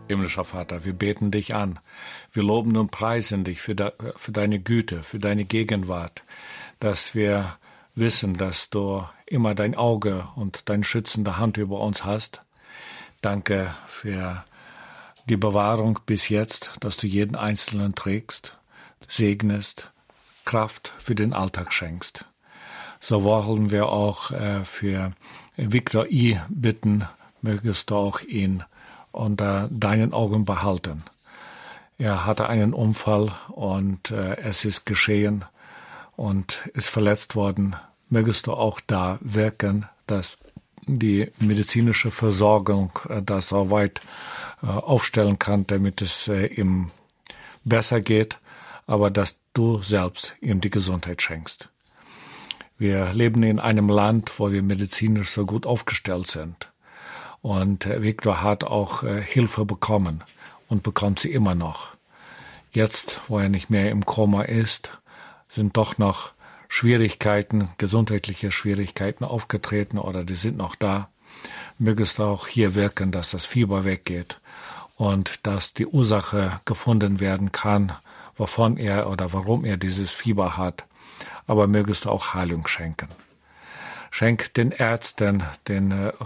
Himmlischer Vater, wir beten dich an. Wir loben und preisen dich für deine Güte, für deine Gegenwart, dass wir wissen, dass du immer dein Auge und deine schützende Hand über uns hast. Danke für die Bewahrung bis jetzt, dass du jeden Einzelnen trägst, segnest, Kraft für den Alltag schenkst. So wollen wir auch für Viktor I. bitten, mögest du auch ihn unter deinen Augen behalten. Er hatte einen Unfall und es ist geschehen und ist verletzt worden. Mögest du auch da wirken, dass die medizinische Versorgung das so weit aufstellen kann, damit es ihm besser geht, aber dass du selbst ihm die Gesundheit schenkst. Wir leben in einem Land, wo wir medizinisch so gut aufgestellt sind. Und Viktor hat auch Hilfe bekommen und bekommt sie immer noch. Jetzt, wo er nicht mehr im Koma ist, sind doch noch Schwierigkeiten, gesundheitliche Schwierigkeiten aufgetreten oder die sind noch da. Mögest du auch hier wirken, dass das Fieber weggeht und dass die Ursache gefunden werden kann, wovon er oder warum er dieses Fieber hat. Aber mögest du auch Heilung schenken. Schenk den Ärzten die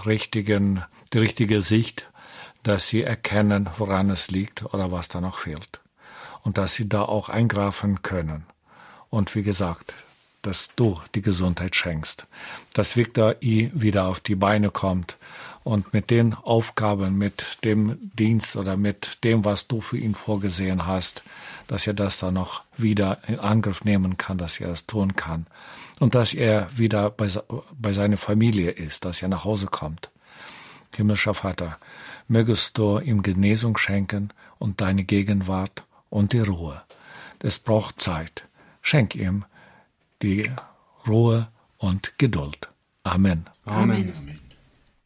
richtige Sicht, dass sie erkennen, woran es liegt oder was da noch fehlt. Und dass sie da auch eingreifen können. Und wie gesagt, dass du die Gesundheit schenkst. Dass Viktor I. wieder auf die Beine kommt und mit den Aufgaben, mit dem Dienst oder mit dem, was du für ihn vorgesehen hast, dass er das dann noch wieder in Angriff nehmen kann, dass er das tun kann. Und dass er wieder bei seiner Familie ist, dass er nach Hause kommt. Himmlischer Vater, mögest du ihm Genesung schenken und deine Gegenwart und die Ruhe. Es braucht Zeit. Schenk ihm die Ruhe und Geduld. Amen. Amen.